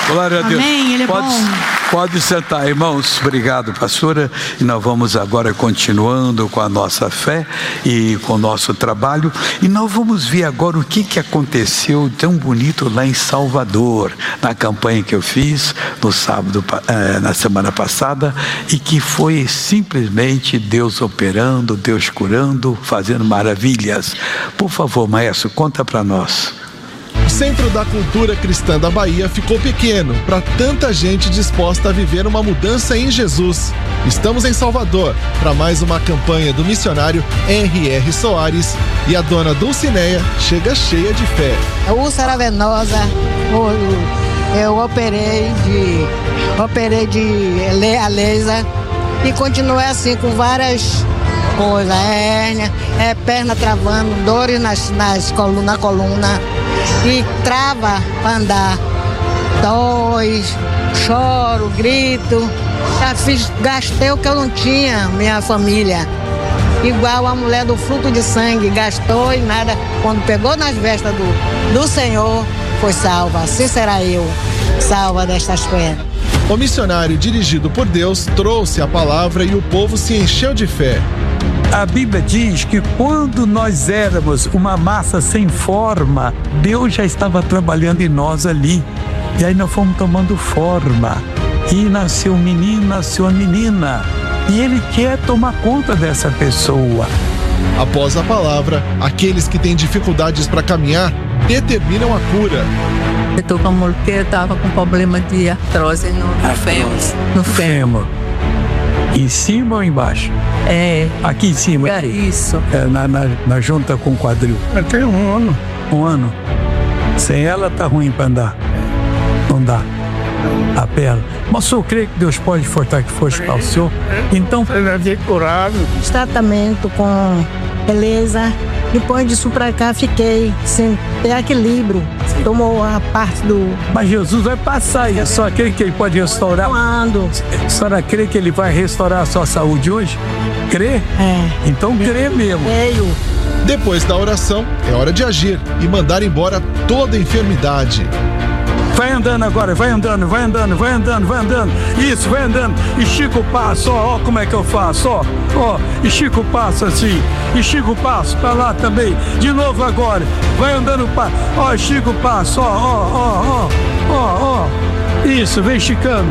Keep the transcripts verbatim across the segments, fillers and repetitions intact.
Glória a Deus. Amém, Ele é pode, bom. Pode sentar, irmãos. Obrigado, pastora. E nós vamos agora continuando com a nossa fé e com o nosso trabalho. E nós vamos ver agora o que, que aconteceu tão bonito lá em Salvador, na campanha que eu fiz no sábado, eh, na semana passada, e que foi simplesmente Deus operando, Deus curando, fazendo maravilhas. Por favor, maestro, conta para nós. O Centro da Cultura Cristã da Bahia ficou pequeno para tanta gente disposta a viver uma mudança em Jesus. Estamos em Salvador para mais uma campanha do missionário R R Soares e a dona Dulcineia chega cheia de fé. A úlcera venosa, eu operei de, operei de a laser e continuei assim com várias coisas, hérnia, é, perna travando, dores nas, nas coluna, na coluna. E trava para andar, dói, choro, grito. Já fiz, gastei o que eu não tinha, minha família. Igual a mulher do fruto de sangue, gastou e nada. Quando pegou nas vestas do, do Senhor, foi salva. Assim será eu, salva destas pernas. O missionário dirigido por Deus trouxe a palavra e o povo se encheu de fé. A Bíblia diz que quando nós éramos uma massa sem forma, Deus já estava trabalhando em nós ali. E aí nós fomos tomando forma. E nasceu um menino, nasceu uma menina. E Ele quer tomar conta dessa pessoa. Após a palavra, aqueles que têm dificuldades para caminhar determinam a cura. Eu estou com a mulher que estava com problema de artrose no, no fêmur. No fêmur. Em cima ou embaixo? É. Aqui em cima? É isso. É, na, na, na junta com o quadril. Tem um ano. Um ano? Sem ela tá ruim para andar. Não dá. A perna. Mas o senhor crê que Deus pode fortalecer o senhor? Então... Você deve ter curado. Tratamento com beleza. Depois disso pra cá, fiquei sem ter equilíbrio. Tomou a parte do... Mas Jesus vai passar e a senhora crê que Ele pode restaurar? Quando? A senhora crê que Ele vai restaurar a sua saúde hoje? Crê? É. Então crê mesmo. Creio. Depois da oração, é hora de agir e mandar embora toda a enfermidade. Vai andando agora, vai andando, vai andando, vai andando, vai andando. Isso, vai andando. Estica o passo, ó, ó como é que eu faço, ó. Ó, estica o passo assim. Estica o passo pra lá também. De novo agora. Vai andando o passo. Ó, estica o passo, ó, ó, ó, ó, ó, ó. Isso, vem esticando.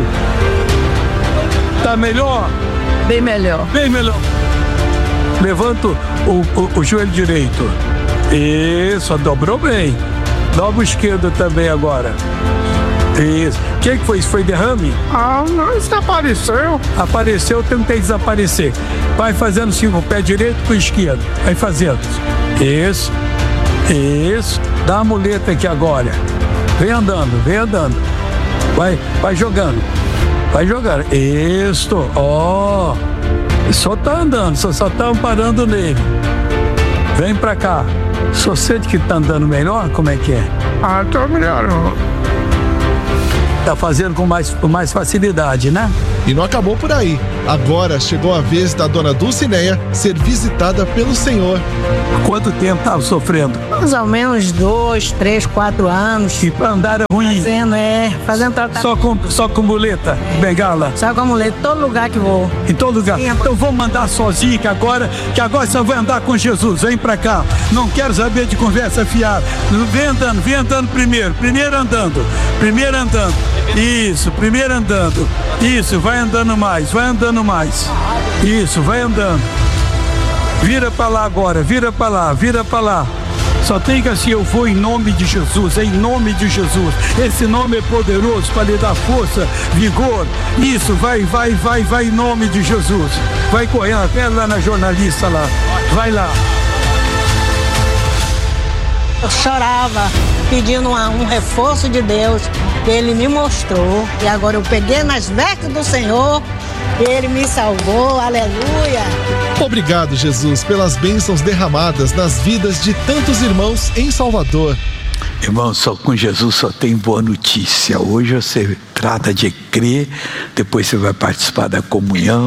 Tá melhor? Bem melhor. Bem melhor. Levanta o, o, o joelho direito. Isso, dobrou bem. Dobra o esquerdo também agora. Isso. O que, que foi isso? Foi derrame? Ah, não, isso apareceu. Apareceu, tentei desaparecer. Vai fazendo assim com o pé direito com o esquerdo. Vai fazendo. Isso. Isso. Dá uma muleta aqui agora. Vem andando, vem andando. Vai, vai jogando. Vai jogando. Isso. Ó. Oh. Só tá andando, só, só tá parando nele. Vem pra cá. Só sente que tá andando melhor? Como é que é? Ah, tô melhorando. Tá fazendo com mais, com mais facilidade, né? E não acabou por aí. Agora chegou a vez da dona Dulcineia ser visitada pelo Senhor. Quanto tempo estava sofrendo? Mais ou menos dois, três, quatro anos. E para andar é ruim? Fazendo, é. Fazendo tratamento. Só com, só com muleta, bengala? Só com muleta, todo lugar que vou. Em todo lugar? Sim. Então vou mandar sozinho que agora, que agora você vai andar com Jesus. Vem pra cá. Não quero saber de conversa fiada. Vem andando, vem andando primeiro. Primeiro andando. Primeiro andando. Isso, primeiro andando. Isso, vai andando mais, vai andando mais. Isso, vai andando. Vira pra lá agora, vira pra lá, vira pra lá. Só tem que assim, eu vou em nome de Jesus, em nome de Jesus. Esse nome é poderoso para lhe dar força, vigor. Isso, vai, vai, vai, vai em nome de Jesus. Vai correndo até lá na jornalista lá. Vai lá. Eu chorava, pedindo uma, um reforço de Deus, que Ele me mostrou. E agora eu peguei nas vestes do Senhor, e Ele me salvou, aleluia. Obrigado, Jesus, pelas bênçãos derramadas nas vidas de tantos irmãos em Salvador. Irmão, só com Jesus só tem boa notícia. Hoje você trata de crer, depois você vai participar da comunhão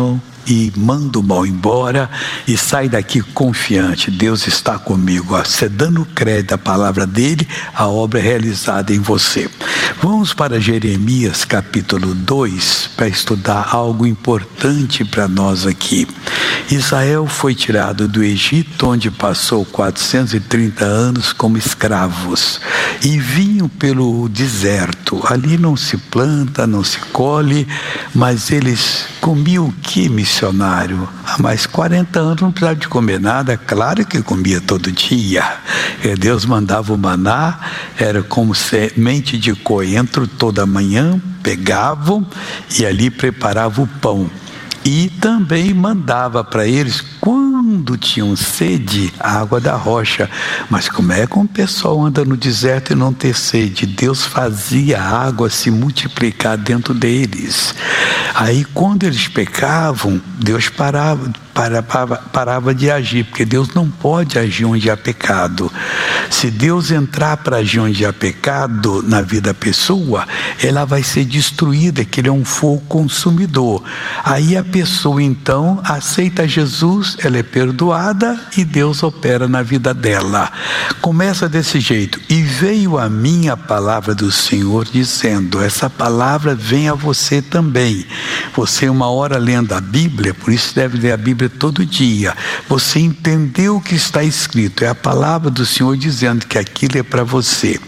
e manda o mal embora e sai daqui confiante. Deus está comigo. Você dando crédito à palavra dele, a obra é realizada em você. Vamos para Jeremias capítulo dois para estudar algo importante para nós aqui. Israel foi tirado do Egito, onde passou quatrocentos e trinta anos como escravos, e vinham pelo deserto. Ali não se planta, não se colhe, mas eles comiam o que, missionário? Há mais quarenta anos não precisava de comer nada. Claro que comia todo dia. Deus mandava o maná, era como semente de coentro toda manhã, pegavam e ali preparavam o pão. E também mandava para eles, quando tinham sede, a água da rocha. Mas como é que um pessoal anda no deserto e não ter sede? Deus fazia a água se multiplicar dentro deles. Aí quando eles pecavam, Deus parava, parava, parava de agir, porque Deus não pode agir onde há pecado. Se Deus entrar para agir onde há pecado na vida da pessoa, ela vai ser destruída, que ele é um fogo consumidor. Aí a pessoa então aceita Jesus, ela é perdoada e Deus opera na vida dela. Começa desse jeito: e veio a mim a palavra do Senhor dizendo. Essa palavra vem a você também. Você uma hora lendo a Bíblia, por isso deve ler a Bíblia todo dia. Você entendeu o que está escrito, é a palavra do Senhor dizendo que aquilo é para você.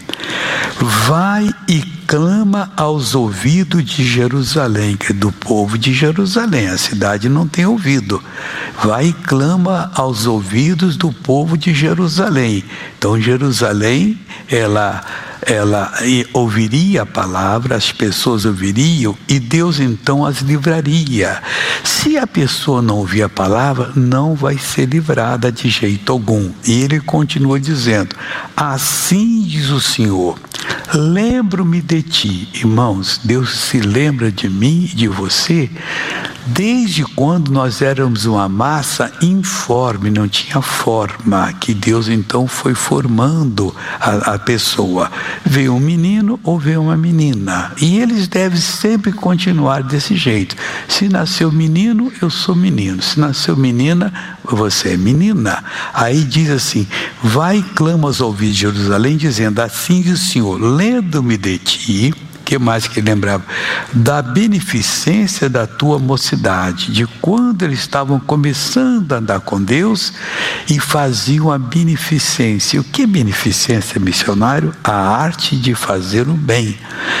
Vai e clama aos ouvidos de Jerusalém, que é do povo de Jerusalém, a cidade não tem ouvido. Vai e clama aos ouvidos do povo de Jerusalém. Então Jerusalém, ela, ela ouviria a palavra, as pessoas ouviriam e Deus então as livraria. Se a pessoa não ouvir a palavra, não vai ser livrada de jeito algum. E ele continua dizendo: assim diz o Senhor, lembro-me de ti. Irmãos, Deus se lembra de mim e de você desde quando nós éramos uma massa informe, não tinha forma, que Deus então foi formando a, a pessoa. Veio um menino ou veio uma menina, e eles devem sempre continuar desse jeito. Se nasceu menino, eu sou menino. Se nasceu menina, você é menina. Aí diz assim: vai e clama aos ouvidos de Jerusalém, dizendo, assim diz o Senhor, lendo-me de ti. Que mais que ele lembrava? Da beneficência da tua mocidade, de quando eles estavam começando a andar com Deus e faziam a beneficência. O que é beneficência, missionário? A arte de fazer o bem.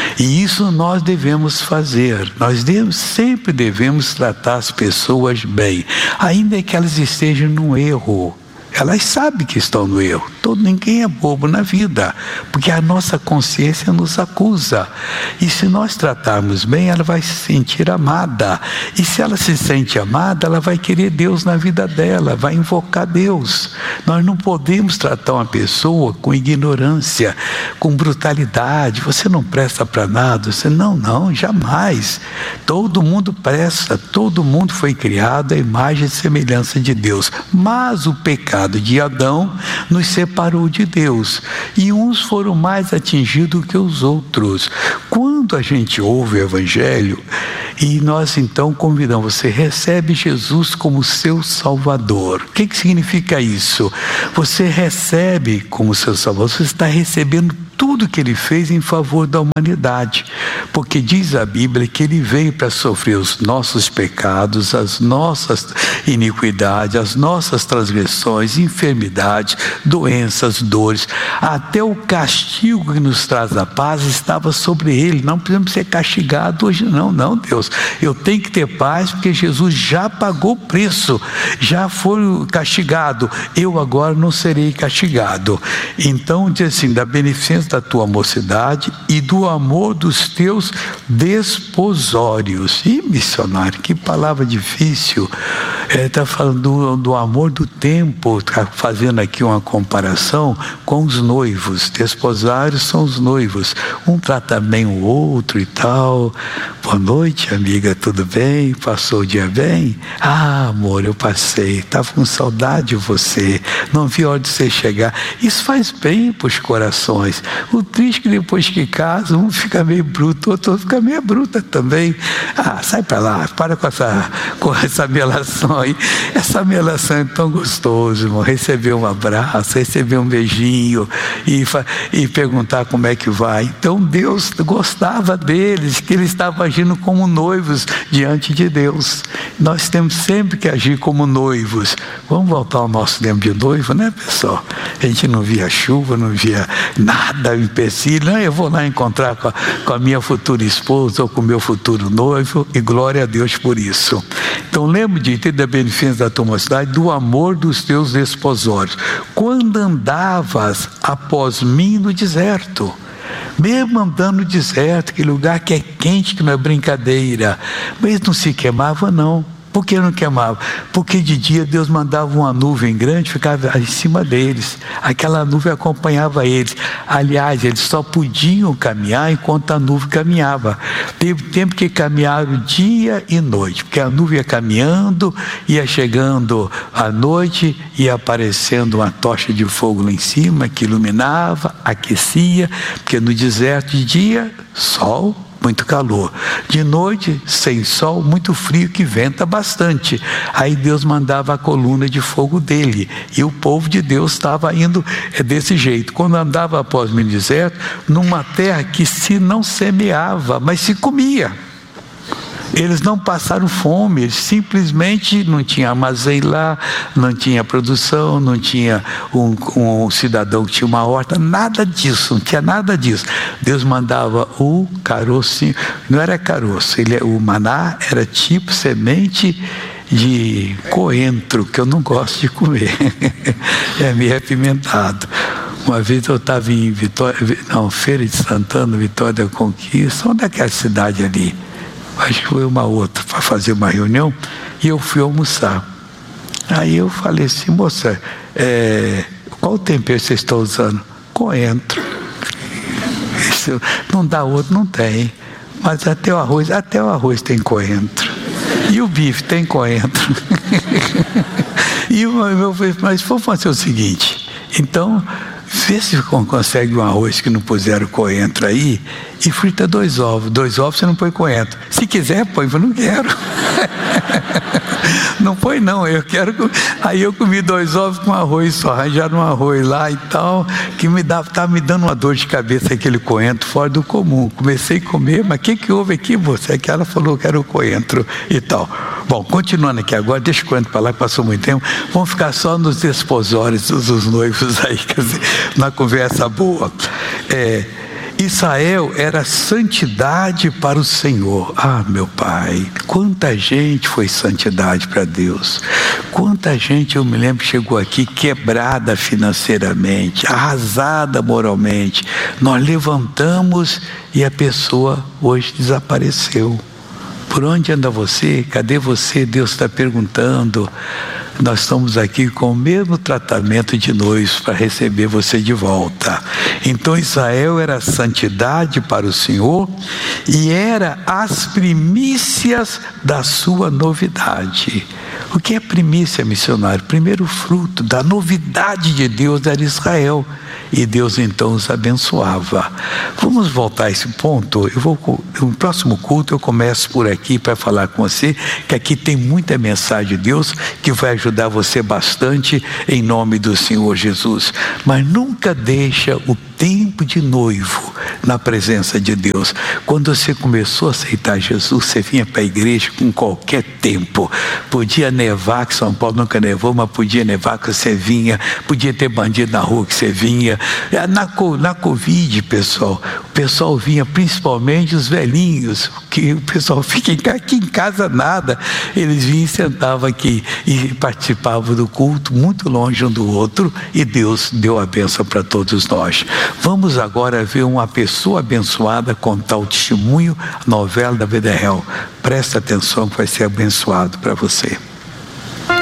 E isso nós devemos fazer. Nós devemos, sempre devemos tratar as pessoas bem, ainda que elas estejam no erro. Elas sabem que estão no erro. Todo, ninguém é bobo na vida, porque a nossa consciência nos acusa. E se nós tratarmos bem, ela vai se sentir amada. E se ela se sente amada, ela vai querer Deus na vida dela, vai invocar Deus. Nós não podemos tratar uma pessoa com ignorância, com brutalidade. Você não presta para nada. Você não, não, jamais. Todo mundo presta, todo mundo foi criado à imagem e semelhança de Deus. Mas o pecado de Adão nos separou de Deus, e uns foram mais atingidos que os outros. Quando a gente ouve o Evangelho e nós então convidamos, você recebe Jesus como seu Salvador. O que que significa isso? Você recebe como seu Salvador, você está recebendo tudo que ele fez em favor da humanidade, porque diz a Bíblia que ele veio para sofrer os nossos pecados, as nossas iniquidades, as nossas transgressões, enfermidades, doenças, dores, até o castigo que nos traz a paz estava sobre ele. Não precisamos ser castigados hoje, não, não, Deus, eu tenho que ter paz porque Jesus já pagou o preço, já foi castigado, eu agora não serei castigado. Então diz assim, da beneficência da tua mocidade e do amor dos teus desposórios. E missionário, que palavra difícil. Ele está falando do, do amor do tempo, está fazendo aqui uma comparação com os noivos. Desposários são os noivos. Um trata bem o outro e tal. Boa noite, amiga, tudo bem? Passou o dia bem? Ah, amor, eu passei. Estava com saudade de você. Não vi a hora de você chegar. Isso faz bem para os corações. O triste é que depois que casa, um fica meio bruto, o outro fica meio bruta também. Ah, sai para lá, para com essa, com essa melação aí. Essa melação é tão gostoso, irmão. Receber um abraço, receber um beijinho e, e perguntar como é que vai. Então Deus gostava deles, que eles estavam agindo como noivos diante de Deus. Nós temos sempre que agir como noivos. Vamos voltar ao nosso tempo de noivo, né, pessoal? A gente não via chuva, não via nada, empecilho. Não, eu vou lá encontrar com a, com a minha futura esposa ou com o meu futuro noivo, e glória a Deus por isso. Então lembro de ter da beneficência da tua mocidade, do amor dos teus desposórios, quando andavas após mim no deserto. Mesmo andando no deserto, aquele lugar que é quente, que não é brincadeira, mas não se queimava não. Por que não queimava? Porque de dia Deus mandava uma nuvem grande, ficava em cima deles. Aquela nuvem acompanhava eles. Aliás, eles só podiam caminhar enquanto a nuvem caminhava. Teve tempo que caminharam dia e noite, porque a nuvem ia caminhando, ia chegando à noite, ia aparecendo uma tocha de fogo lá em cima, que iluminava, aquecia, porque no deserto de dia, sol, muito calor. De noite, sem sol, muito frio, que venta bastante. Aí Deus mandava a coluna de fogo dele. E o povo de Deus estava indo é desse jeito. Quando andava após o deserto, numa terra que se não semeava, mas se comia. Eles não passaram fome, eles simplesmente não tinha armazém lá, não tinha produção, não tinha um, um cidadão que tinha uma horta, nada disso, não tinha nada disso. Deus mandava o caroço, não era caroço, ele, o maná era tipo semente de coentro, que eu não gosto de comer, é meio apimentado. Uma vez eu estava em Vitória, não, Feira de Santana, Vitória da Conquista, onde é aquela cidade ali? Acho que foi uma outra, para fazer uma reunião, e eu fui almoçar. Aí eu falei assim, moça, é, qual tempero vocês estão usando? Coentro. Isso, não dá outro, não tem. Mas até o arroz, até o arroz tem coentro. E o bife tem coentro. E o meu falei, mas vamos fazer o seguinte, então, vê se consegue um arroz que não puseram coentro aí e frita dois ovos. Dois ovos você não põe coentro. Se quiser, põe, eu não quero. Não põe não, eu quero. Aí eu comi dois ovos com arroz só, arranjaram um arroz lá e tal, que me dava, estava me dando uma dor de cabeça aquele coentro fora do comum. Comecei a comer, mas o que, que houve aqui, você? É que ela falou que era o coentro e tal. Bom, continuando aqui agora, deixa o coentro para lá, que passou muito tempo. Vamos ficar só nos desposórios dos, dos noivos aí, quer dizer, na conversa boa. É, Israel era santidade para o Senhor. Ah, meu Pai, quanta gente foi santidade para Deus. Quanta gente, eu me lembro, chegou aqui quebrada financeiramente, arrasada moralmente. Nós levantamos e a pessoa hoje desapareceu. Por onde anda você? Cadê você? Deus está perguntando. Nós estamos aqui com o mesmo tratamento de noivos para receber você de volta. Então Israel era santidade para o Senhor e era as primícias da sua novidade. O que é primícia, missionário? Primeiro fruto da novidade de Deus era Israel. E Deus então os abençoava. Vamos voltar a esse ponto. Eu vou, no próximo culto eu começo por aqui para falar com você, que aqui tem muita mensagem de Deus que vai ajudar você bastante em nome do Senhor Jesus. Mas nunca deixa o tempo de noivo na presença de Deus. Quando você começou a aceitar Jesus, você vinha para a igreja com qualquer tempo. Podia nevar, que São Paulo nunca nevou, mas podia nevar que você vinha. Podia ter bandido na rua que você vinha. Na, na Covid, pessoal, o pessoal vinha, principalmente os velhinhos, que o pessoal fica em, aqui em casa nada. Eles vinham e sentavam aqui e participavam do culto, muito longe um do outro, e Deus deu a bênção para todos nós. Vamos agora ver uma pessoa abençoada contar o testemunho, a novela da vida real. Presta atenção que vai ser abençoado para você.